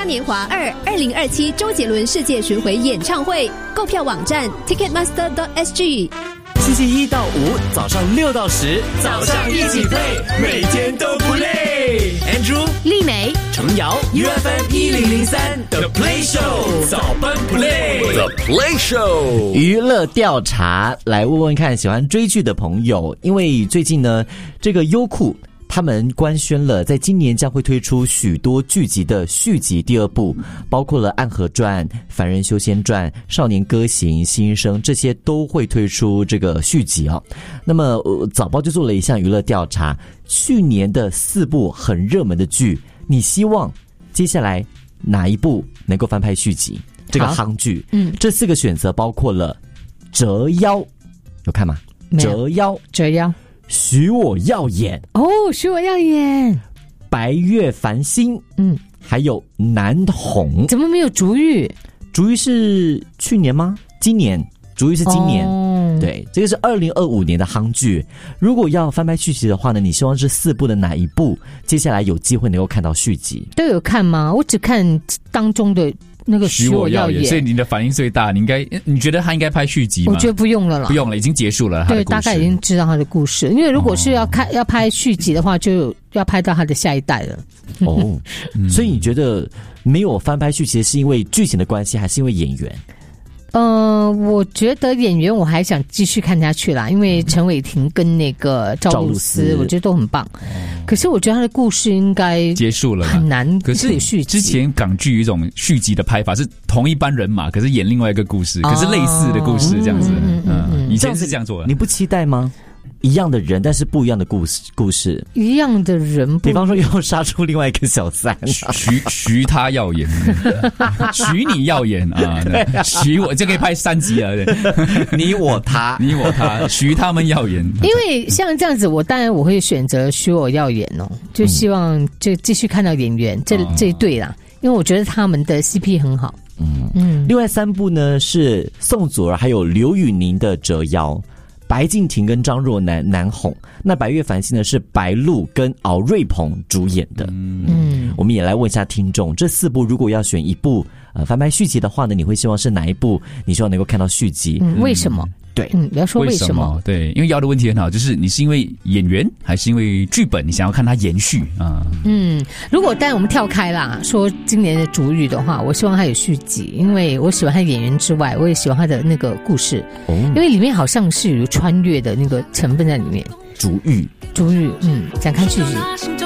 嘉年华2027周杰伦世界巡回演唱会，购票网站 ticketmaster.sg。 星期1到5早上6到10，早上一起 play， 每天都不累。Andrew、 丽美、 程瑶 ，UFM 1003 The Play Show 早班 Play，The Play Show 娱乐调查，来问问看喜欢追剧的朋友，因为最近呢，这个优酷他们官宣了，在今年将会推出许多剧集的续集第2部，包括了《暗河传》、《凡人修仙传》、《少年歌行》、《新生》，这些都会推出这个续集哦。那么早报就做了一项娱乐调查，去年的4部很热门的剧，你希望接下来哪一部能够翻拍续集？这个夯剧，这4个选择包括了《折腰》，有看吗？折腰，许我耀眼哦，许我耀眼， 白月繁星，还有南红。 怎么没有竹玉？ 竹玉是去年吗？今年，竹玉是今年。对，这个是2025年的夯剧。如果要翻拍续集的话呢，你希望是4部的哪一部？接下来有机会能够看到续集？ 都有看吗？我只看当中的那个许我耀眼， 所以你的反应最大。你觉得他应该拍续集吗？ 我觉得不用了啦， 不用了，已经结束了。 对，大概已经知道他的故事。因为如果是要拍续集的话，就要拍到他的下一代了。 哦，所以你觉得没有翻拍续集是因为剧情的关系，还是因为演员？ 我觉得演员我还想继续看下去啦，因为陈伟霆跟那个赵露思，我觉得都很棒。可是我觉得他的故事应该结束了， 很难。 可是之前港剧有一种续集的拍法，是同一班人马，可是演另外一个故事，可是类似的故事这样子。以前是这样做的。 你不期待吗？一样的人，但是不一样的故事。 一样的人， 比方说又杀出另外一个小三， 徐他耀眼，徐你耀眼啊！徐我就可以拍3集了。 你我他， 徐他们耀眼。 因为像这样子，当然我会选择徐我耀眼哦，就希望就继续看到演员这一对啦，因为我觉得他们的 CP 很好。 另外3部呢是宋祖儿还有刘宇宁的《折腰》。白敬亭跟张若楠南红，那白月繁星呢是白鹿跟敖瑞鹏主演的。我们也来问一下听众，这4部如果要选一部翻拍续集的话呢，你会希望是哪一部？你希望能够看到续集？ 为什么？ 对， 你要说为什么？ 对，因为姚的问题很好，就是你是因为演员还是因为剧本，你想要看它延续啊？ 如果当然我们跳开啦，说今年的主语的话，我希望它有续集，因为我喜欢他演员之外，我也喜欢他的那个故事，因为里面好像是有穿越的那个成分在里面。 主语， 想看续集。